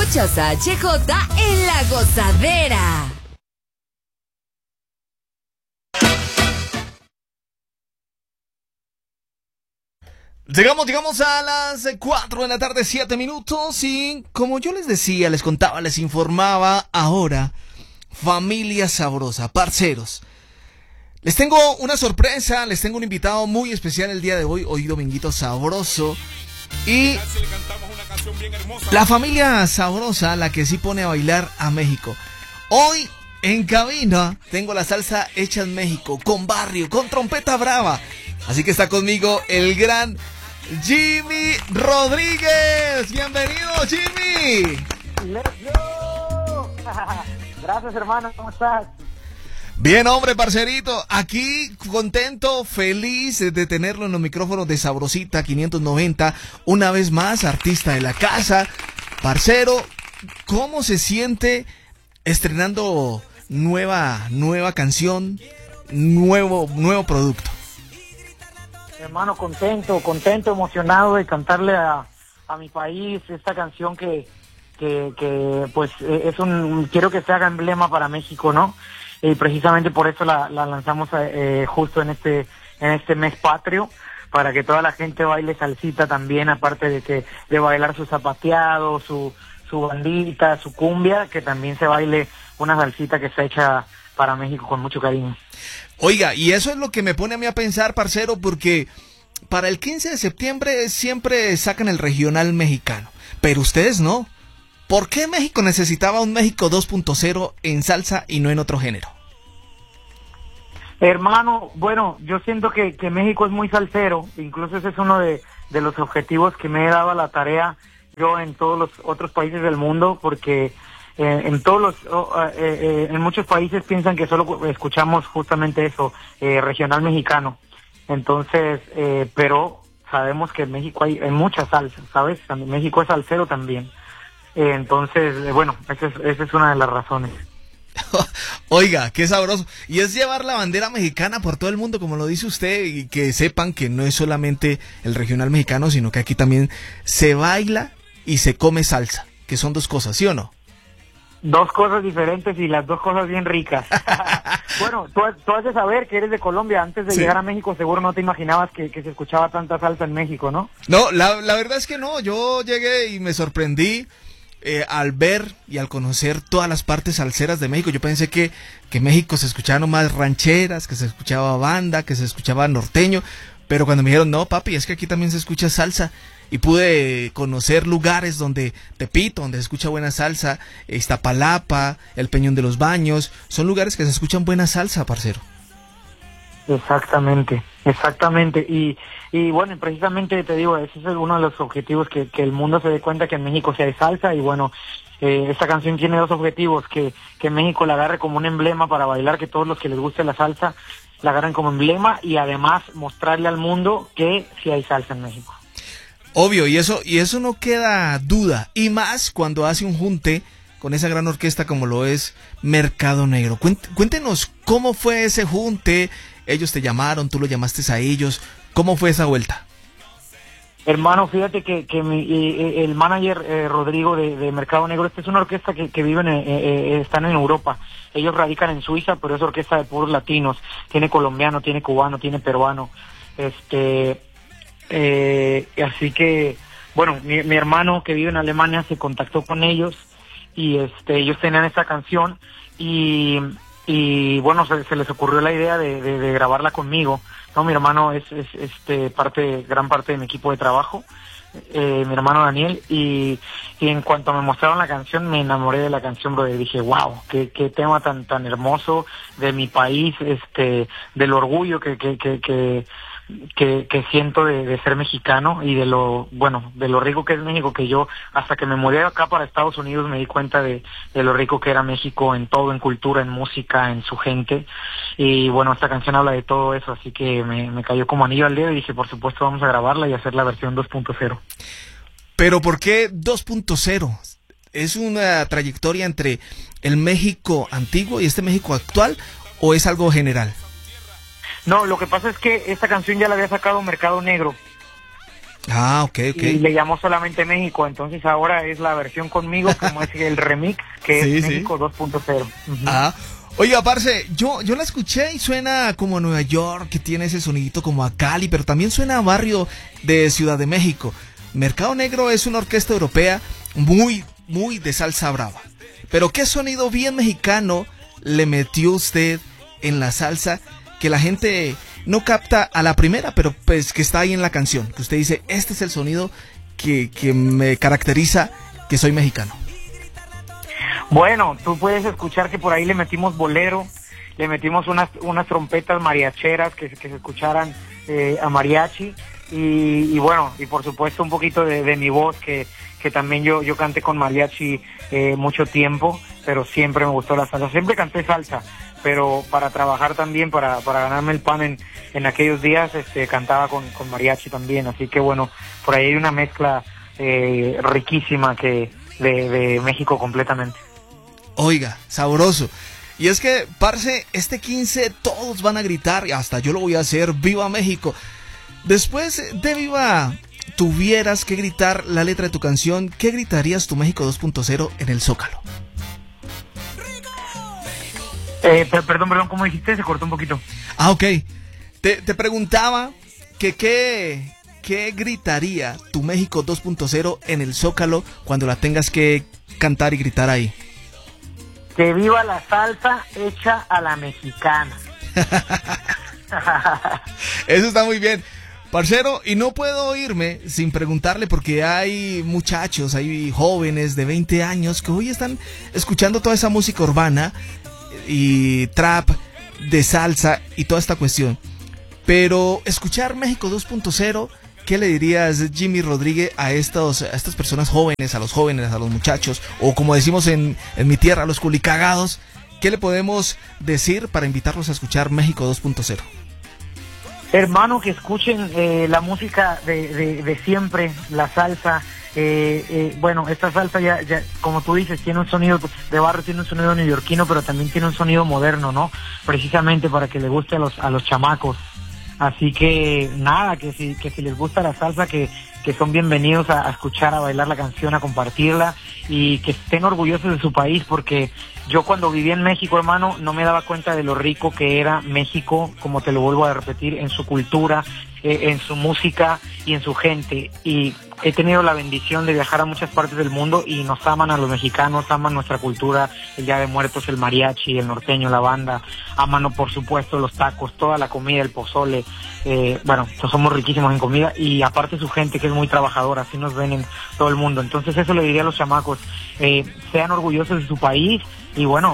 Escuchas a HJ en La Gozadera. Llegamos a las 4 de la tarde, 7 minutos, y como yo les decía, les contaba, les informaba, ahora, familia sabrosa, parceros, les tengo una sorpresa, les tengo un invitado muy especial el día de hoy Dominguito Sabroso, y la familia sabrosa, la que sí pone a bailar a México. Hoy en cabina tengo la salsa hecha en México, con barrio, con trompeta brava, así que está conmigo el gran Jimmy Rodríguez. Bienvenido, Jimmy. Let's go. Gracias, hermano, ¿cómo estás? Bien, hombre, parcerito, aquí contento, feliz de tenerlo en los micrófonos de Sabrosita 590, una vez más, artista de la casa. Parcero, ¿cómo se siente estrenando nueva canción, nuevo producto? Hermano, contento, emocionado de cantarle a mi país esta canción que pues quiero que se haga emblema para México, ¿no? Y precisamente por eso la lanzamos justo en este mes patrio, para que toda la gente baile salsita también, aparte de bailar su zapateado, su bandita, su cumbia, que también se baile una salsita que está hecha para México con mucho cariño. Oiga, y eso es lo que me pone a mí a pensar, parcero, porque para el 15 de septiembre siempre sacan el regional mexicano, pero ustedes no. ¿Por qué México necesitaba un México 2.0 en salsa y no en otro género? Hermano, bueno, yo siento que México es muy salsero, incluso ese es uno de los objetivos que me he dado a la tarea yo en todos los otros países del mundo, porque en muchos países piensan que solo escuchamos justamente eso, regional mexicano. Entonces, pero sabemos que en México hay mucha salsa, ¿sabes? México es salsero también. Entonces, bueno, esa es una de las razones. Oiga, qué sabroso. Y es llevar la bandera mexicana por todo el mundo, como lo dice usted, y que sepan que no es solamente el regional mexicano, sino que aquí también se baila y se come salsa, que son dos cosas, ¿sí o no? Dos cosas diferentes y las dos cosas bien ricas. Bueno, tú has de saber que eres de Colombia. Antes de llegar a México seguro no te imaginabas que se escuchaba tanta salsa en México, ¿no? No, la verdad es que no. Yo llegué y me sorprendí al ver y al conocer todas las partes salseras de México. Yo pensé que México se escuchaba nomás rancheras, que se escuchaba banda, que se escuchaba norteño, pero cuando me dijeron, no papi, es que aquí también se escucha salsa, y pude conocer lugares donde Tepito, donde se escucha buena salsa, Iztapalapa, el Peñón de los Baños, son lugares que se escuchan buena salsa, parcero. Exactamente. Y bueno, precisamente te digo, ese es uno de los objetivos, que el mundo se dé cuenta que en México sí hay salsa. Y bueno, esta canción tiene dos objetivos: que México la agarre como un emblema para bailar, que todos los que les guste la salsa la agarren como emblema, y además mostrarle al mundo que sí hay salsa en México. Obvio, y eso no queda duda, y más cuando hace un junte con esa gran orquesta como lo es Mercado Negro. Cuéntenos cómo fue ese junte. Ellos te llamaron, tú lo llamaste a ellos. ¿Cómo fue esa vuelta? Hermano, fíjate que el manager Rodrigo de Mercado Negro, esta es una orquesta que viven, están en Europa. Ellos radican en Suiza, pero es orquesta de puros latinos. Tiene colombiano, tiene cubano, tiene peruano. Así que, bueno, mi hermano que vive en Alemania se contactó con ellos, y ellos tenían esta canción, y bueno, se les ocurrió la idea de grabarla conmigo. No, mi hermano es gran parte de mi equipo de trabajo, mi hermano Daniel, y en cuanto me mostraron la canción me enamoré de la canción, bro, y dije, wow, qué tema tan hermoso de mi país, del orgullo que siento de ser mexicano, y de lo rico que es México, que yo hasta que me mudé acá para Estados Unidos me di cuenta de lo rico que era México en todo, en cultura, en música, en su gente. Y bueno, esta canción habla de todo eso, así que me cayó como anillo al dedo y dije, por supuesto, vamos a grabarla y hacer la versión 2.0. ¿Pero por qué 2.0? ¿Es una trayectoria entre el México antiguo y este México actual, o es algo general? No, lo que pasa es que esta canción ya la había sacado Mercado Negro. Ah, ok. Y le llamó solamente México, entonces ahora es la versión conmigo, como es el remix, que Sí, es sí. México 2.0. Ah, oiga, parce, yo la escuché y suena como a Nueva York, que tiene ese sonidito como a Cali, pero también suena a barrio de Ciudad de México. Mercado Negro es una orquesta europea muy de salsa brava. Pero ¿qué sonido bien mexicano le metió usted en la salsa que la gente no capta a la primera, pero pues que está ahí en la canción? Que usted dice, este es el sonido que me caracteriza que soy mexicano. Bueno, tú puedes escuchar que por ahí le metimos bolero, le metimos unas trompetas mariacheras que se escucharan a mariachi, y bueno, y por supuesto un poquito de mi voz, que también yo canté con mariachi mucho tiempo, pero siempre me gustó la salsa, siempre canté salsa, pero para trabajar también, para ganarme el pan en aquellos días, cantaba con mariachi también, así que bueno, por ahí hay una mezcla riquísima de México completamente. Oiga, sabroso. Y es que, parce, este 15 todos van a gritar, y hasta yo lo voy a hacer, ¡Viva México! Después de Viva, tuvieras que gritar la letra de tu canción, ¿qué gritarías tu México 2.0 en el Zócalo? Perdón, ¿cómo dijiste? Se cortó un poquito. Ah, ok. Te preguntaba que qué gritaría tu México 2.0 en el Zócalo cuando la tengas que cantar y gritar ahí. Que viva la salsa hecha a la mexicana. Eso está muy bien, parcero, y no puedo irme sin preguntarle, porque hay muchachos, hay jóvenes de 20 años que hoy están escuchando toda esa música urbana y trap, de salsa y toda esta cuestión. Pero escuchar México 2.0, ¿qué le dirías, Jimmy Rodríguez, a estas personas jóvenes, a los muchachos, o como decimos en mi tierra, a los culicagados? ¿Qué le podemos decir para invitarlos a escuchar México 2.0? Hermano, que escuchen la música de siempre, la salsa. Bueno, esta salsa ya, como tú dices, tiene un sonido de barrio, tiene un sonido neoyorquino, pero también tiene un sonido moderno, ¿no? Precisamente para que le guste a los chamacos. Así que nada, que si les gusta la salsa, que son bienvenidos a escuchar, a bailar la canción, a compartirla, y que estén orgullosos de su país, porque yo cuando vivía en México, hermano, no me daba cuenta de lo rico que era México, como te lo vuelvo a repetir, en su cultura, en su música y en su gente. Y he tenido la bendición de viajar a muchas partes del mundo y nos aman a los mexicanos, aman nuestra cultura, el Día de Muertos, el mariachi, el norteño, la banda, aman por supuesto los tacos, toda la comida, el pozole. Bueno, pues somos riquísimos en comida, y aparte su gente, que es muy trabajadora, así nos ven en todo el mundo. Entonces eso le diría a los chamacos, sean orgullosos de su país, y bueno,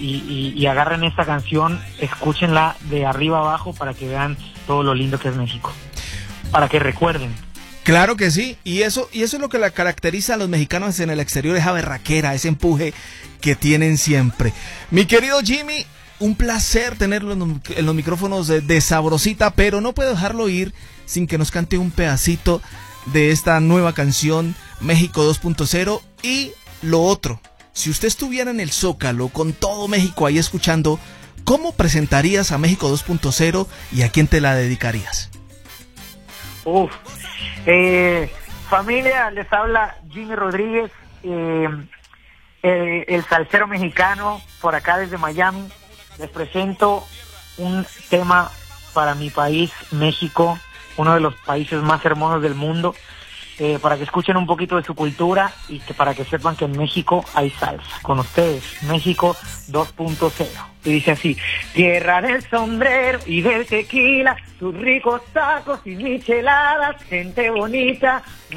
y agarren esta canción, escúchenla de arriba abajo para que vean todo lo lindo que es México, para que recuerden. Claro que sí, y eso es lo que la caracteriza a los mexicanos en el exterior, esa berraquera, ese empuje que tienen siempre. Mi querido Jimmy, un placer tenerlo en los micrófonos de Sabrosita, pero no puedo dejarlo ir sin que nos cante un pedacito de esta nueva canción, México 2.0. Y lo otro, si usted estuviera en el Zócalo con todo México ahí escuchando, ¿cómo presentarías a México 2.0 y a quién te la dedicarías? Familia, les habla Jimmy Rodríguez, el salsero mexicano, por acá desde Miami. Les presento un tema para mi país, México, uno de los países más hermosos del mundo, para que escuchen un poquito de su cultura y para que sepan que en México hay salsa. Con ustedes, México 2.0. Y dice así: tierra del sombrero y del tequila, sus ricos tacos y micheladas, gente bonita.